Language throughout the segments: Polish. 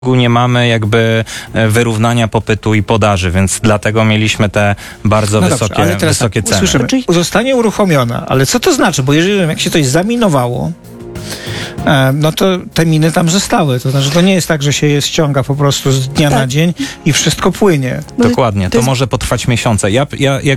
nie mamy jakby wyrównania popytu i podaży, więc dlatego mieliśmy te bardzo wysokie ceny. Słyszymy, zostanie uruchomiona, ale co to znaczy? Bo jeżeli jak się coś zaminowało, no to te miny tam zostały. To znaczy, to nie jest tak, że się je ściąga po prostu z dnia na dzień i wszystko płynie. Dokładnie. To może potrwać miesiące. Ja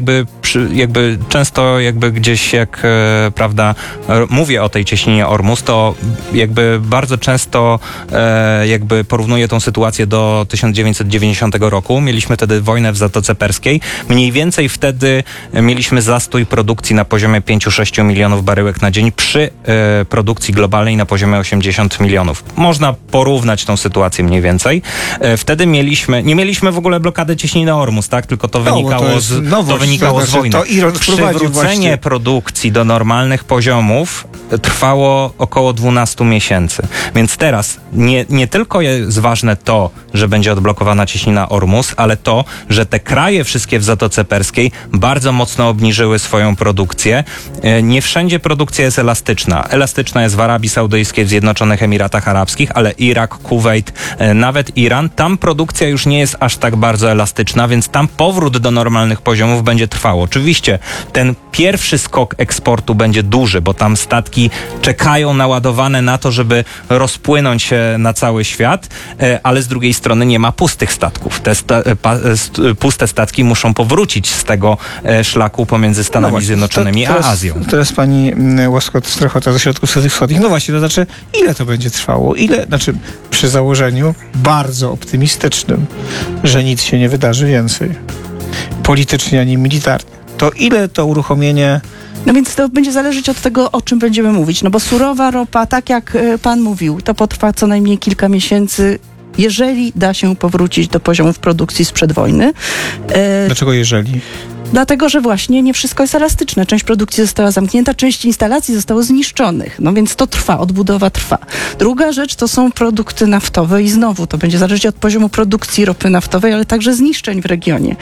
jakby często gdzieś prawda, mówię o tej cieśninie Ormus, to jakby bardzo często jakby porównuję tą sytuację do 1990 roku. Mieliśmy wtedy wojnę w Zatoce Perskiej. Mniej więcej wtedy mieliśmy zastój produkcji na poziomie 5-6 milionów baryłek na dzień przy produkcji globalnej na poziomie 80 milionów. Można porównać tą sytuację mniej więcej. Wtedy nie mieliśmy w ogóle blokady cieśniny Ormus, tak? Tylko to wynikało z wojny. Przywrócenie produkcji do normalnych poziomów trwało około 12 miesięcy. Więc teraz nie tylko jest ważne to, że będzie odblokowana cieśnina Ormus, ale to, że te kraje wszystkie w Zatoce Perskiej bardzo mocno obniżyły swoją produkcję. Nie wszędzie produkcja jest elastyczna. Elastyczna jest w Arabii Saudyjskiej, w Zjednoczonych Emiratach Arabskich, ale Irak, Kuwejt, nawet Iran, tam produkcja już nie jest aż tak bardzo elastyczna, więc tam powrót do normalnych poziomów będzie trwał. Oczywiście ten pierwszy skok eksportu będzie duży, bo tam statki czekają naładowane na to, żeby rozpłynąć się na cały świat, ale z drugiej strony nie ma pustych statków. Te puste statki muszą powrócić z tego szlaku pomiędzy Stanami Zjednoczonymi a Azją. Teraz pani Łoskot-Strachota ze Środków Wschodnich. No właśnie, to znaczy, ile to będzie trwało? Przy założeniu bardzo optymistycznym, że nic się nie wydarzy więcej. Politycznie ani militarnie. To ile to uruchomienie... No więc to będzie zależeć od tego, o czym będziemy mówić. No bo surowa ropa, tak jak pan mówił, to potrwa co najmniej kilka miesięcy, jeżeli da się powrócić do poziomów produkcji sprzed wojny. Dlaczego jeżeli? Dlatego, że właśnie nie wszystko jest elastyczne. Część produkcji została zamknięta, część instalacji zostało zniszczonych. No więc to trwa, odbudowa trwa. Druga rzecz to są produkty naftowe i znowu to będzie zależeć od poziomu produkcji ropy naftowej, ale także zniszczeń w regionie.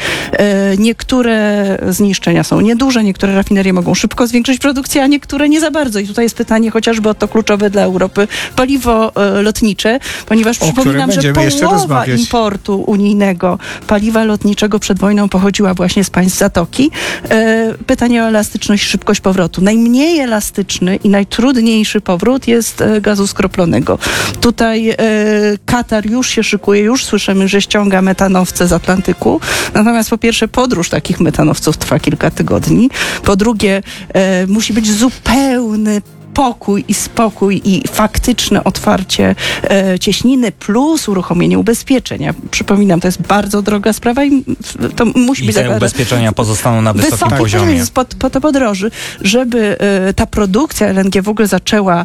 Niektóre zniszczenia są nieduże, niektóre rafinerie mogą szybko zwiększyć produkcję, a niektóre nie za bardzo. I tutaj jest pytanie chociażby o to kluczowe dla Europy, paliwo lotnicze, ponieważ przypominam, że połowa importu unijnego paliwa lotniczego przed wojną pochodziła właśnie z państw Zatoki. Pytanie o elastyczność i szybkość powrotu. Najmniej elastyczny i najtrudniejszy powrót jest gazu skroplonego. Tutaj Katar już się szykuje, już słyszymy, że ściąga metanowce z Atlantyku. Natomiast po pierwsze podróż takich metanowców trwa kilka tygodni. Po drugie musi być zupełny pokój i spokój i faktyczne otwarcie cieśniny plus uruchomienie ubezpieczeń. Ja przypominam, to jest bardzo droga sprawa i to musi być... I te ubezpieczenia pozostaną na wysokim poziomie. Po to podroży. Żeby ta produkcja LNG w ogóle zaczęła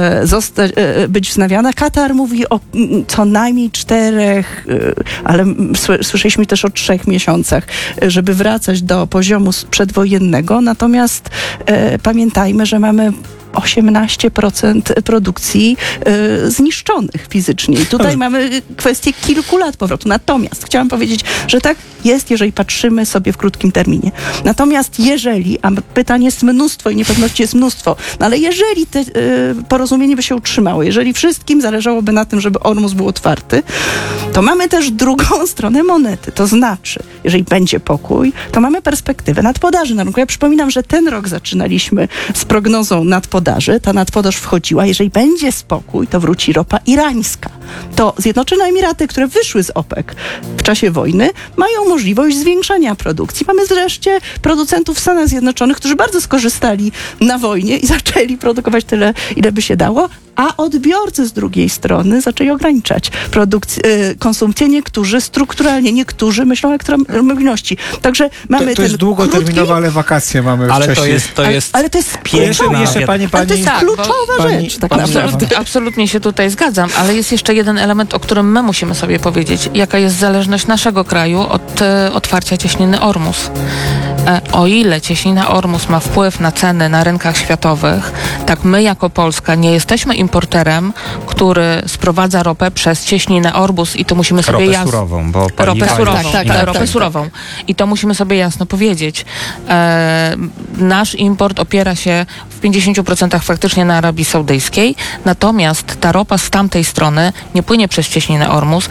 być wznawiana. Katar mówi o co najmniej 4, ale słyszeliśmy też o 3 miesiącach, żeby wracać do poziomu przedwojennego. Natomiast pamiętajmy, że mamy 18% produkcji zniszczonych fizycznie. I tutaj mamy kwestię kilku lat powrotu. Natomiast chciałam powiedzieć, że tak jest, jeżeli patrzymy sobie w krótkim terminie. Natomiast jeżeli, a pytań jest mnóstwo i niepewności jest mnóstwo, no ale jeżeli te porozumienie by się utrzymało, jeżeli wszystkim zależałoby na tym, żeby Ormus był otwarty, to mamy też drugą stronę monety. To znaczy, jeżeli będzie pokój, to mamy perspektywę nadpodaży na rynku. Ja przypominam, że ten rok zaczynaliśmy z prognozą nadpodaży. Ta nadpodaż wchodziła. Jeżeli będzie spokój, to wróci ropa irańska. To Zjednoczone Emiraty, które wyszły z OPEC w czasie wojny, mają możliwość zwiększania produkcji. Mamy wreszcie producentów w Stanach Zjednoczonych, którzy bardzo skorzystali na wojnie i zaczęli produkować tyle, ile by się dało, a odbiorcy z drugiej strony zaczęli ograniczać konsumpcję. Niektórzy strukturalnie, niektórzy myślą o elektromobilności. Także mamy to jest długoterminowe, ale wakacje mamy ale wcześniej. Ale to jest kluczowa rzecz. Tak absolutnie się tutaj zgadzam, ale jest jeszcze jeden element, o którym my musimy sobie powiedzieć. Jaka jest zależność naszego kraju od otwarcia cieśniny Ormus. O ile cieśnina Ormus ma wpływ na ceny na rynkach światowych, tak my jako Polska nie jesteśmy importerem, który sprowadza ropę przez cieśninę Ormus i to musimy sobie jasno... surową, bo ropę surową. I to musimy sobie jasno powiedzieć. Nasz import opiera się 50% faktycznie na Arabii Saudyjskiej, natomiast ta ropa z tamtej strony nie płynie przez cieśninę Ormus,